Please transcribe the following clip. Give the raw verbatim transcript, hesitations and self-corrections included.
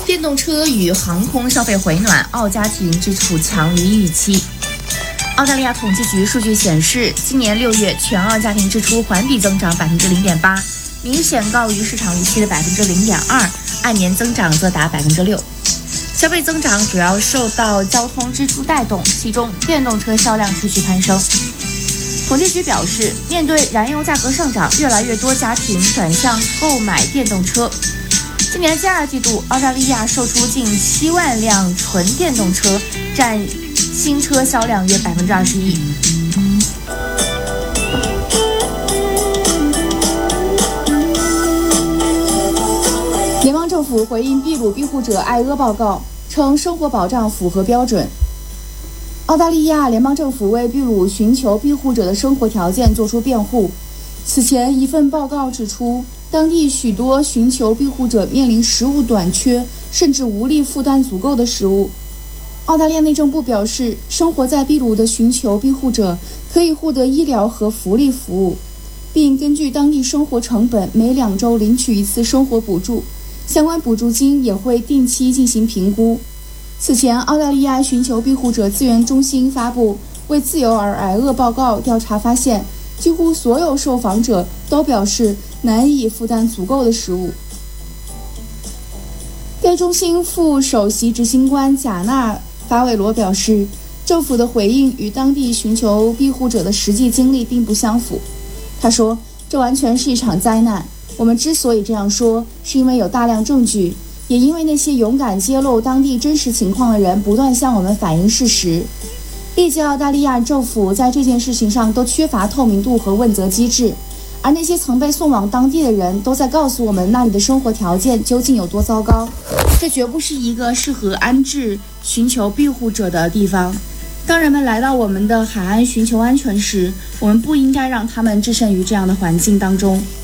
电动车与航空消费回暖，澳家庭支出强于预期。澳大利亚统计局数据显示，今年六月全澳家庭支出环比增长百分之零点八，明显高于市场预期的百分之零点二，按年增长则达百分之六。消费增长主要受到交通支出带动，其中电动车销量持续攀升。统计局表示，面对燃油价格上涨，越来越多家庭转向购买电动车。今年第二季度，澳大利亚售出近七万辆纯电动车，占新车销量约百分之二十一。 联邦政府回应秘鲁庇护者艾阿报告，称生活保障符合标准。澳大利亚联邦政府为秘鲁寻求庇护者的生活条件作出辩护。此前，一份报告指出，当地许多寻求庇护者面临食物短缺，甚至无力负担足够的食物。澳大利亚内政部表示，生活在秘鲁的寻求庇护者可以获得医疗和福利服务，并根据当地生活成本每两周领取一次生活补助，相关补助金也会定期进行评估。此前，澳大利亚寻求庇护者资源中心发布为自由而挨饿报告，调查发现，几乎所有受访者都表示难以负担足够的食物。该中心副首席执行官贾纳法韦罗表示，政府的回应与当地寻求庇护者的实际经历并不相符。他说，这完全是一场灾难。我们之所以这样说，是因为有大量证据，也因为那些勇敢揭露当地真实情况的人不断向我们反映事实。历届澳大利亚政府在这件事情上都缺乏透明度和问责机制，而那些曾被送往当地的人都在告诉我们那里的生活条件究竟有多糟糕。这绝不是一个适合安置寻求庇护者的地方。当人们来到我们的海岸寻求安全时，我们不应该让他们置身于这样的环境当中。